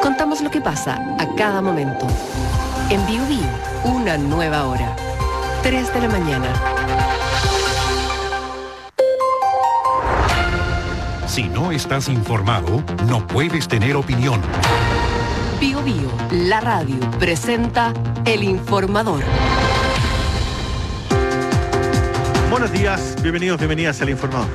Contamos lo que pasa a cada momento. En Biobío, una nueva hora. 3 de la mañana. Si no estás informado, no puedes tener opinión. Biobío, la radio, presenta El Informador. Buenos días, bienvenidas al Informador.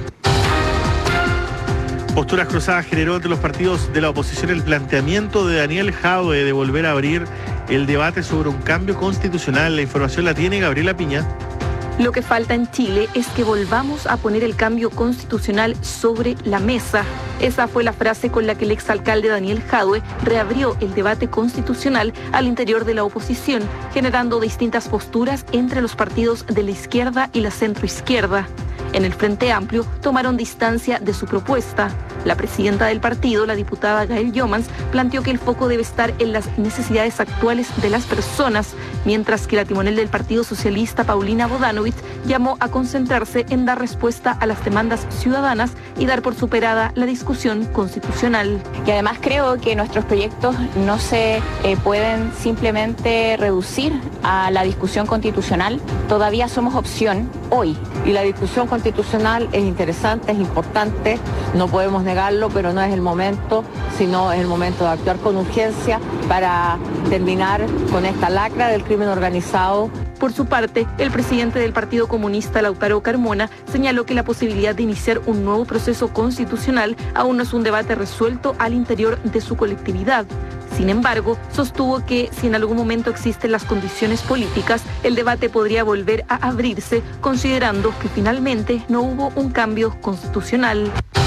Posturas cruzadas generó entre los partidos de la oposición el planteamiento de Daniel Jadue de volver a abrir el debate sobre un cambio constitucional. La información la tiene Gabriela Piña. Lo que falta en Chile es que volvamos a poner el cambio constitucional sobre la mesa. Esa fue la frase con la que el exalcalde Daniel Jadue reabrió el debate constitucional al interior de la oposición, generando distintas posturas entre los partidos de la izquierda y la centroizquierda. En el Frente Amplio tomaron distancia de su propuesta. La presidenta del partido, la diputada Gael Jomans, planteó que el foco debe estar en las necesidades actuales de las personas, mientras que la timonel del Partido Socialista, Paulina Bodanovich, llamó a concentrarse en dar respuesta a las demandas ciudadanas y dar por superada la discusión constitucional. Y además creo que nuestros proyectos no se pueden simplemente reducir a la discusión constitucional. Todavía somos opción hoy. Y la discusión constitucional es interesante, es importante, no podemos negarlo, pero no es el momento, sino es el momento de actuar con urgencia para terminar con esta lacra del crimen organizado. Por su parte, el presidente del Partido Comunista, Lautaro Carmona, señaló que la posibilidad de iniciar un nuevo proceso constitucional aún no es un debate resuelto al interior de su colectividad. Sin embargo, sostuvo que si en algún momento existen las condiciones políticas, el debate podría volver a abrirse, considerando que finalmente no hubo un cambio constitucional.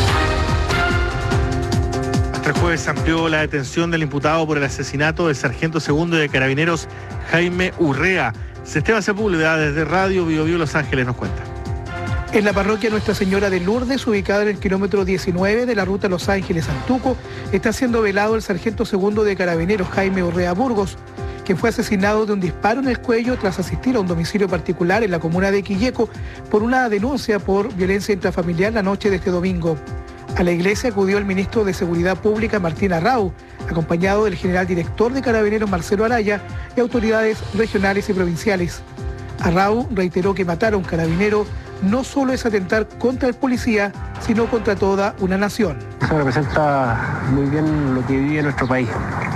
Hasta el jueves se amplió la detención del imputado por el asesinato del sargento segundo de Carabineros, Jaime Urrea. Esteban Sepúlveda, desde Radio Biobío Los Ángeles, nos cuenta. En la parroquia Nuestra Señora de Lourdes, ubicada en el kilómetro 19 de la ruta Los Ángeles-Antuco, está siendo velado el sargento segundo de Carabineros, Jaime Urrea Burgos, quien fue asesinado de un disparo en el cuello tras asistir a un domicilio particular en la comuna de Quilleco por una denuncia por violencia intrafamiliar la noche de este domingo. A la iglesia acudió el ministro de Seguridad Pública, Martín Arrau, acompañado del general director de Carabineros, Marcelo Araya, y autoridades regionales y provinciales. Arrau reiteró que matar a un carabinero no solo es atentar contra el policía, sino contra toda una nación. Eso representa muy bien lo que vive nuestro país.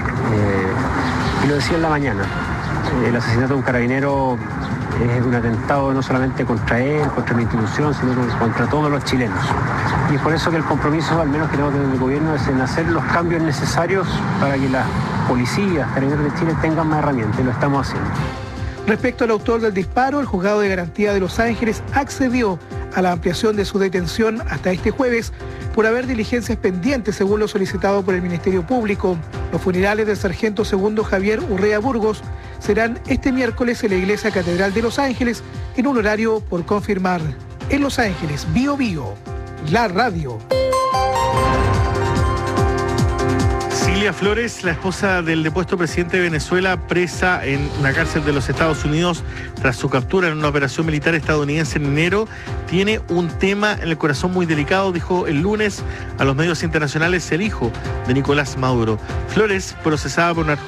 Y lo decía en la mañana, el asesinato de un carabinero es un atentado no solamente contra él, contra la institución, sino contra todos los chilenos. Y es por eso que el compromiso, al menos que tenemos desde el gobierno, es en hacer los cambios necesarios para que las policías, carabineros de Chile tengan más herramientas, y lo estamos haciendo. Respecto al autor del disparo, el Juzgado de Garantía de Los Ángeles accedió a la ampliación de su detención hasta este jueves por haber diligencias pendientes, según lo solicitado por el Ministerio Público. Los funerales del sargento segundo Javier Urrea Burgos serán este miércoles en la Iglesia Catedral de Los Ángeles en un horario por confirmar. En Los Ángeles, Biobío, la radio. Cilia Flores, la esposa del depuesto presidente de Venezuela, presa en una cárcel de los Estados Unidos tras su captura en una operación militar estadounidense en enero, tiene un tema en el corazón muy delicado, dijo el lunes a los medios internacionales el hijo de Nicolás Maduro. Flores, procesada por